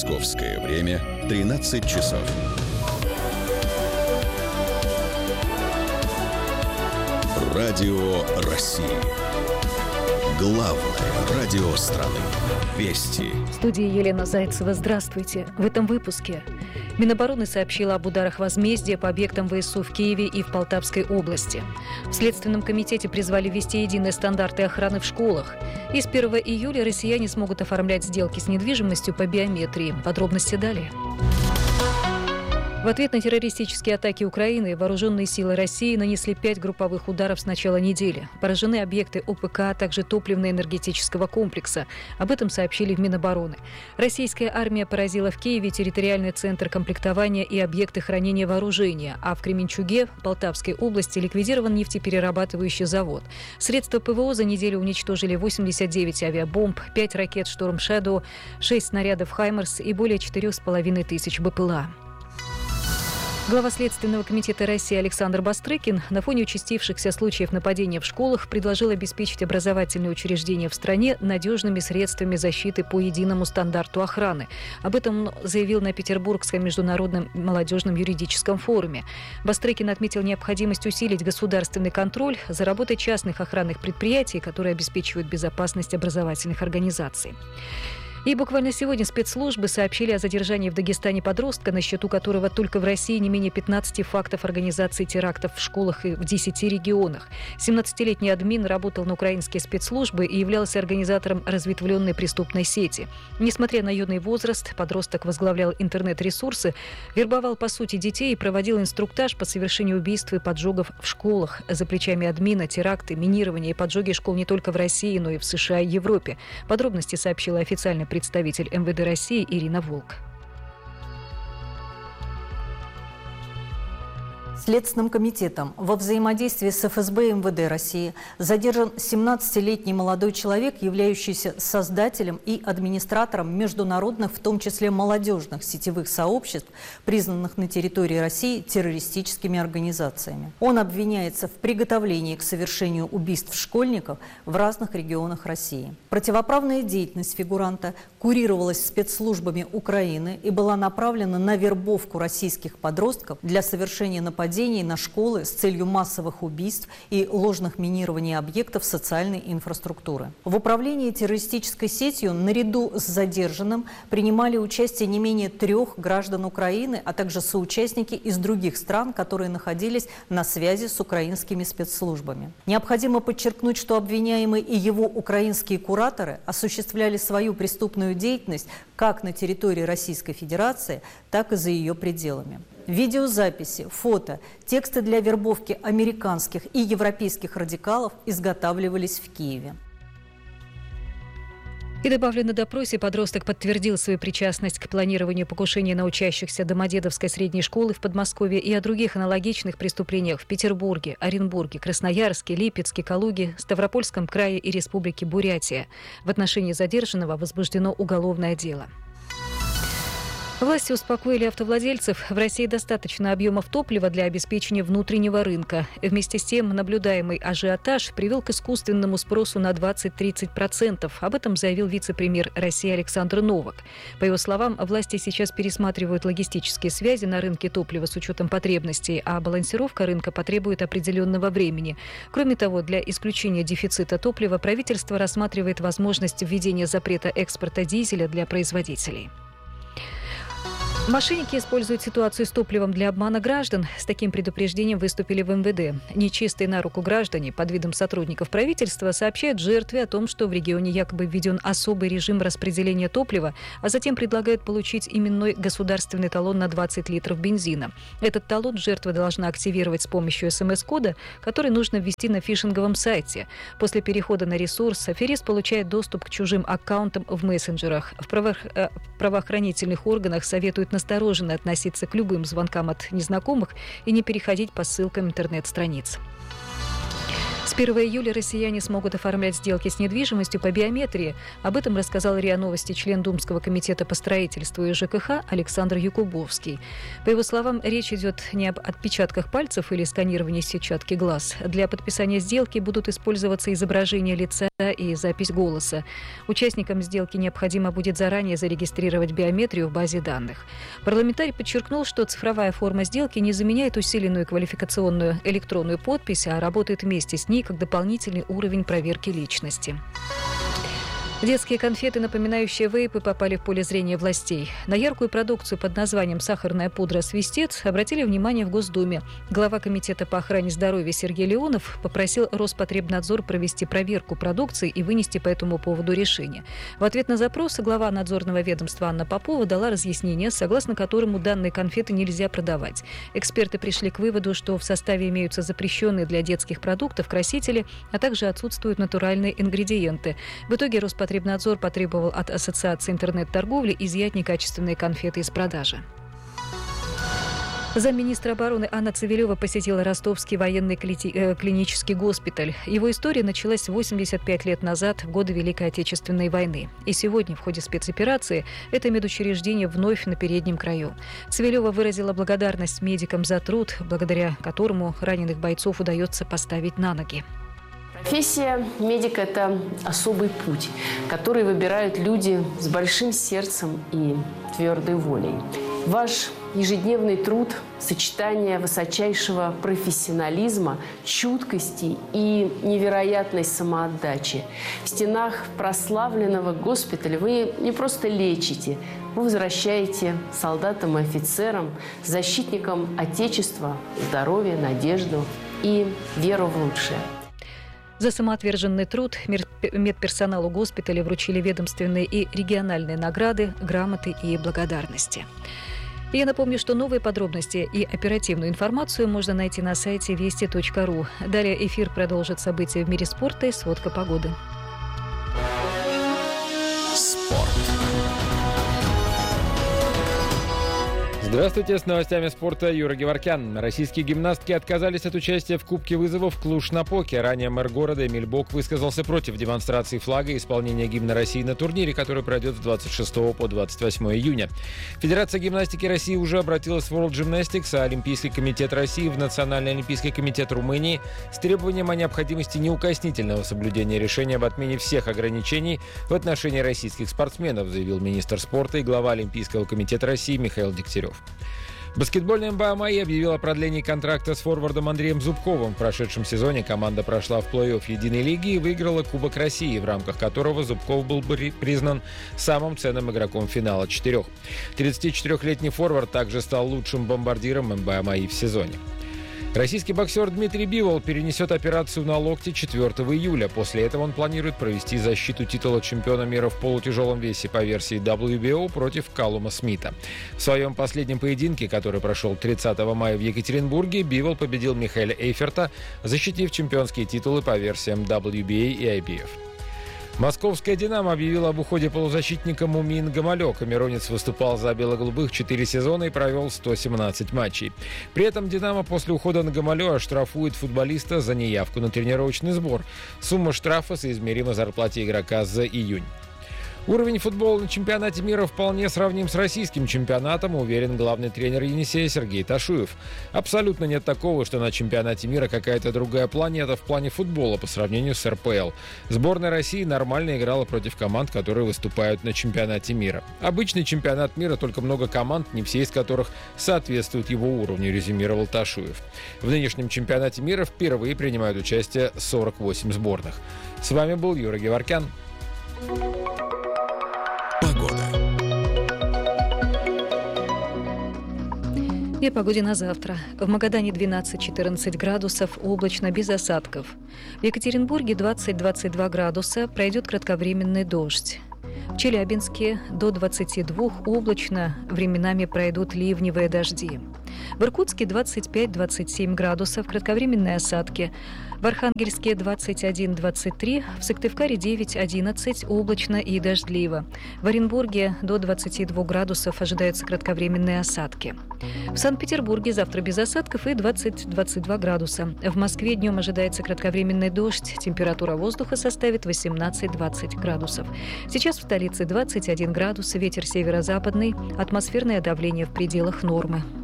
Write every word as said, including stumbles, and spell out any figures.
Московское время тринадцать часов. Радио России. Главное радио страны. Вести. В студии Елена Зайцева. Здравствуйте. В этом выпуске. Минобороны сообщила об ударах возмездия по объектам ВСУ в Киеве и в Полтавской области. В Следственном комитете призвали ввести единые стандарты охраны в школах. И с первого июля россияне смогут оформлять сделки с недвижимостью по биометрии. Подробности далее. В ответ на террористические атаки Украины вооруженные силы России нанесли пять групповых ударов с начала недели. Поражены объекты ОПК, а также топливно-энергетического комплекса. Об этом сообщили в Минобороны. Российская армия поразила в Киеве территориальный центр комплектования и объекты хранения вооружения, а в Кременчуге, Полтавской области, ликвидирован нефтеперерабатывающий завод. Средства ПВО за неделю уничтожили восемьдесят девять авиабомб, пять ракет «Шторм Шэдоу», шесть снарядов «Хаймерс» и более четырех с половиной тысяч БПЛА. Глава Следственного комитета России Александр Бастрыкин на фоне участившихся случаев нападения в школах предложил обеспечить образовательные учреждения в стране надежными средствами защиты по единому стандарту охраны. Об этом он заявил на Петербургском международном молодежном юридическом форуме. Бастрыкин отметил необходимость усилить государственный контроль за работой частных охранных предприятий, которые обеспечивают безопасность образовательных организаций. И буквально сегодня спецслужбы сообщили о задержании в Дагестане подростка, на счету которого только в России не менее пятнадцати фактов организации терактов в школах и в десяти регионах. семнадцатилетний админ работал на украинские спецслужбы и являлся организатором разветвленной преступной сети. Несмотря на юный возраст, подросток возглавлял интернет-ресурсы, вербовал по сути детей и проводил инструктаж по совершению убийств и поджогов в школах. За плечами админа теракты, минирование и поджоги школ не только в России, но и в США и Европе. Подробности сообщила официальный представитель эм вэ дэ России Ирина Волк. Следственным комитетом во взаимодействии с эф эс бэ и эм вэ дэ России задержан семнадцатилетний молодой человек, являющийся создателем и администратором международных, в том числе молодежных сетевых сообществ, признанных на территории России террористическими организациями. Он обвиняется в приготовлении к совершению убийств школьников в разных регионах России. Противоправная деятельность фигуранта курировалась спецслужбами Украины и была направлена на вербовку российских подростков для совершения нападений на школы с целью массовых убийств и ложных минирований объектов социальной инфраструктуры. В управлении террористической сетью наряду с задержанным принимали участие не менее трех граждан Украины, а также соучастники из других стран, которые находились на связи с украинскими спецслужбами. Необходимо подчеркнуть, что обвиняемый и его украинские кураторы осуществляли свою преступную деятельность как на территории Российской Федерации, так и за ее пределами. Видеозаписи, фото, тексты для вербовки американских и европейских радикалов изготавливались в Киеве. И добавлю, на допросе подросток подтвердил свою причастность к планированию покушения на учащихся Домодедовской средней школы в Подмосковье и о других аналогичных преступлениях в Петербурге, Оренбурге, Красноярске, Липецке, Калуге, Ставропольском крае и Республике Бурятия. В отношении задержанного возбуждено уголовное дело. Власти успокоили автовладельцев. В России достаточно объемов топлива для обеспечения внутреннего рынка. Вместе с тем, наблюдаемый ажиотаж привел к искусственному спросу на двадцать-тридцать процентов. Об этом заявил вице-премьер России Александр Новак. По его словам, власти сейчас пересматривают логистические связи на рынке топлива с учетом потребностей, а балансировка рынка потребует определенного времени. Кроме того, для исключения дефицита топлива правительство рассматривает возможность введения запрета экспорта дизеля для производителей. Мошенники используют ситуацию с топливом для обмана граждан. С таким предупреждением выступили в эм вэ дэ. Нечистые на руку граждане под видом сотрудников правительства сообщают жертве о том, что в регионе якобы введен особый режим распределения топлива, а затем предлагают получить именной государственный талон на двадцать литров бензина. Этот талон жертва должна активировать с помощью эс эм эс-кода, который нужно ввести на фишинговом сайте. После перехода на ресурс аферист получает доступ к чужим аккаунтам в мессенджерах. В правоох- правоохранительных органах советуют настороженно относиться к любым звонкам от незнакомых и не переходить по ссылкам интернет-страниц. С первого июля россияне смогут оформлять сделки с недвижимостью по биометрии. Об этом рассказал РИА Новости член Думского комитета по строительству и ЖКХ Александр Якубовский. По его словам, речь идет не об отпечатках пальцев или сканировании сетчатки глаз. Для подписания сделки будут использоваться изображение лица и запись голоса. Участникам сделки необходимо будет заранее зарегистрировать биометрию в базе данных. Парламентарий подчеркнул, что цифровая форма сделки не заменяет усиленную квалификационную электронную подпись, а работает вместе с ней как дополнительный уровень проверки личности. Детские конфеты, напоминающие вейпы, попали в поле зрения властей. На яркую продукцию под названием «Сахарная пудра Свистец» обратили внимание в Госдуме. Глава Комитета по охране здоровья Сергей Леонов попросил Роспотребнадзор провести проверку продукции и вынести по этому поводу решение. В ответ на запросы глава надзорного ведомства Анна Попова дала разъяснение, согласно которому данные конфеты нельзя продавать. Эксперты пришли к выводу, что в составе имеются запрещенные для детских продуктов красители, а также отсутствуют натуральные ингредиенты. В итоге Роспотребнадзор Роспотребнадзор потребовал от Ассоциации интернет-торговли изъять некачественные конфеты из продажи. Замминистра обороны Анна Цивилева посетила Ростовский военный клинический госпиталь. Его история началась восемьдесят пять лет назад, в годы Великой Отечественной войны. И сегодня, в ходе спецоперации, это медучреждение вновь на переднем краю. Цивилева выразила благодарность медикам за труд, благодаря которому раненых бойцов удается поставить на ноги. Профессия медика – это особый путь, который выбирают люди с большим сердцем и твердой волей. Ваш ежедневный труд – сочетание высочайшего профессионализма, чуткости и невероятной самоотдачи. В стенах прославленного госпиталя вы не просто лечите, вы возвращаете солдатам и офицерам, защитникам Отечества здоровье, надежду и веру в лучшее. За самоотверженный труд медперсоналу госпиталя вручили ведомственные и региональные награды, грамоты и благодарности. И я напомню, что новые подробности и оперативную информацию можно найти на сайте вести точка ру. Далее эфир продолжит события в мире спорта и сводка погоды. Спорт. Здравствуйте, с новостями спорта Юра Геворкян. Российские гимнастки отказались от участия в Кубке вызовов Клуж-Напоке. Ранее мэр города Эмиль Бок высказался против демонстрации флага и исполнения гимна России на турнире, который пройдет с двадцать шестого по двадцать восьмое июня. Федерация гимнастики России уже обратилась в World Gymnastics, а Олимпийский комитет России в Национальный олимпийский комитет Румынии с требованием о необходимости неукоснительного соблюдения решения об отмене всех ограничений в отношении российских спортсменов, заявил министр спорта и глава Олимпийского комитета России Михаил Дегтярев. Баскетбольная эн бэ а «Мои» объявила о продлении контракта с форвардом Андреем Зубковым. В прошедшем сезоне команда прошла в плей-офф Единой лиги и выиграла Кубок России, в рамках которого Зубков был признан самым ценным игроком финала четырех. тридцатичетырехлетний форвард также стал лучшим бомбардиром эн бэ а «Мои» в сезоне. Российский боксер Дмитрий Бивол перенесет операцию на локте четвёртого июля. После этого он планирует провести защиту титула чемпиона мира в полутяжелом весе по версии дабл ю би о против Каллума Смита. В своем последнем поединке, который прошел тридцатого мая в Екатеринбурге, Бивол победил Михаэля Эйферта, защитив чемпионские титулы по версиям дабл ю би эй и ай би эф. Московская «Динамо» объявила об уходе полузащитника Мумин Гамалё. Камерунец выступал за бело-голубых четыре сезона и провел сто семнадцать матчей. При этом «Динамо» после ухода на Гамалё оштрафует футболиста за неявку на тренировочный сбор. Сумма штрафа соизмерима зарплате игрока за июнь. Уровень футбола на чемпионате мира вполне сравним с российским чемпионатом, уверен главный тренер Енисея Сергей Ташуев. Абсолютно нет такого, что на чемпионате мира какая-то другая планета в плане футбола по сравнению с эр пэ эл. Сборная России нормально играла против команд, которые выступают на чемпионате мира. Обычный чемпионат мира, только много команд, не все из которых соответствуют его уровню, резюмировал Ташуев. В нынешнем чемпионате мира впервые принимают участие сорок восемь сборных. С вами был Юра Геворкян. И о погоде на завтра. В Магадане двенадцать-четырнадцать градусов, облачно, без осадков. В Екатеринбурге двадцать-двадцать два градуса, пройдет кратковременный дождь. В Челябинске до двадцати двух облачно, временами пройдут ливневые дожди. В Иркутске двадцать пять - двадцать семь градусов, кратковременные осадки. В Архангельске двадцать один - двадцать три, в Сыктывкаре девять - одиннадцать, облачно и дождливо. В Оренбурге до двадцати двух градусов ожидаются кратковременные осадки. В Санкт-Петербурге завтра без осадков и двадцать - двадцать два градуса. В Москве днем ожидается кратковременный дождь, температура воздуха составит восемнадцать - двадцать градусов. Сейчас в столице двадцать один градус, ветер северо-западный, атмосферное давление в пределах нормы.